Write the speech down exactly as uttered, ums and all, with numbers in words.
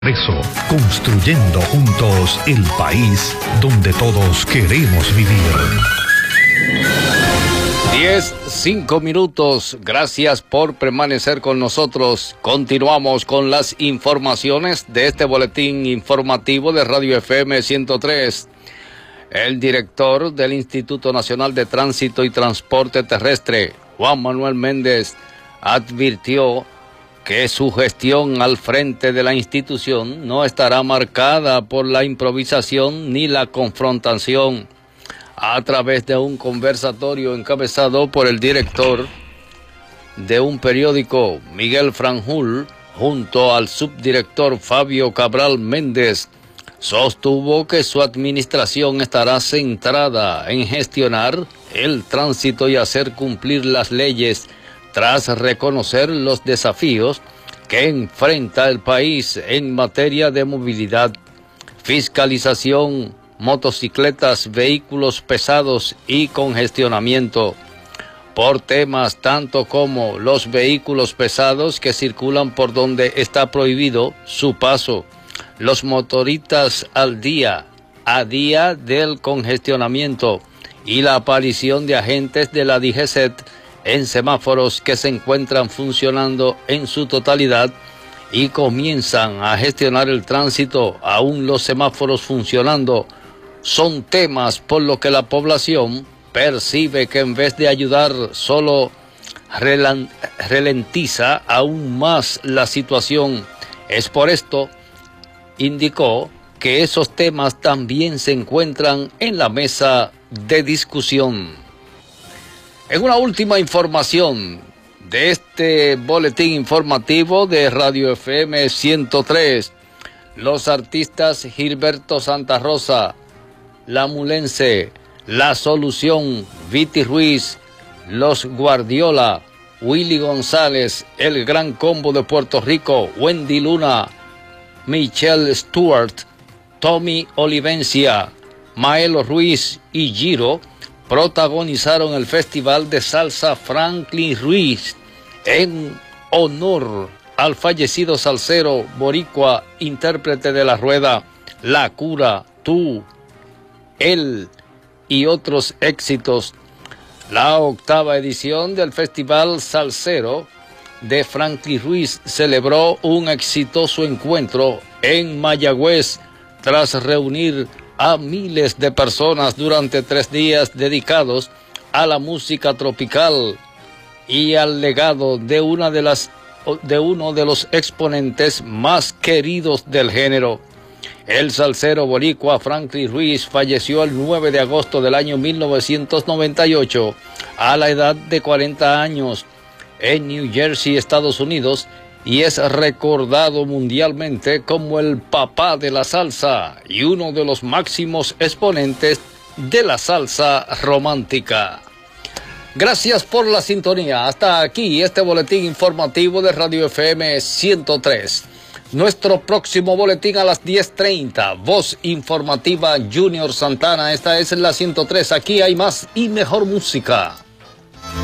Eso, construyendo juntos el país donde todos queremos vivir. Diez, cinco minutos. Gracias por permanecer con nosotros. Continuamos con las informaciones de este boletín informativo de Radio F M ciento tres. El director del Instituto Nacional de Tránsito y Transporte Terrestre, Juan Manuel Méndez, advirtió que su gestión al frente de la institución no estará marcada por la improvisación ni la confrontación. A través de un conversatorio encabezado por el director de un periódico, Miguel Franjul, junto al subdirector Fabio Cabral Méndez, sostuvo que su administración estará centrada en gestionar el tránsito y hacer cumplir las leyes, tras reconocer los desafíos que enfrenta el país en materia de movilidad, fiscalización, motocicletas, vehículos pesados y congestionamiento, por temas tanto como los vehículos pesados que circulan por donde está prohibido su paso, los motoristas al día a día del congestionamiento y la aparición de agentes de la D G C E T en semáforos que se encuentran funcionando en su totalidad y comienzan a gestionar el tránsito aún los semáforos funcionando. Son temas por los que la población percibe que en vez de ayudar solo ralentiza aún más la situación. Es por esto, indicó, que esos temas también se encuentran en la mesa de discusión. En una última información de este boletín informativo de Radio F M ciento tres, los artistas Gilberto Santa Rosa, La Mulense, La Solución, Viti Ruiz, Los Guardiola, Willy González, El Gran Combo de Puerto Rico, Wendy Luna, Michelle Stewart, Tommy Olivencia, Maelo Ruiz y Giro protagonizaron el Festival de Salsa Franklin Ruiz en honor al fallecido salsero boricua, intérprete de La Rueda, La Cura, Tú, Él y otros éxitos. La octava edición del Festival Salsero de Franklin Ruiz celebró un exitoso encuentro en Mayagüez tras reunir a miles de personas durante tres días dedicados a la música tropical y al legado de una de las de uno de los exponentes más queridos del género. El salsero boricua Franklin Ruiz falleció el nueve de agosto del año mil novecientos noventa y ocho a la edad de cuarenta años en New Jersey, Estados Unidos, y es recordado mundialmente como el papá de la salsa y uno de los máximos exponentes de la salsa romántica. Gracias por la sintonía. Hasta aquí este boletín informativo de Radio F M ciento tres. Nuestro próximo boletín a las diez treinta. Voz informativa Junior Santana. Esta es la ciento tres. Aquí hay más y mejor música.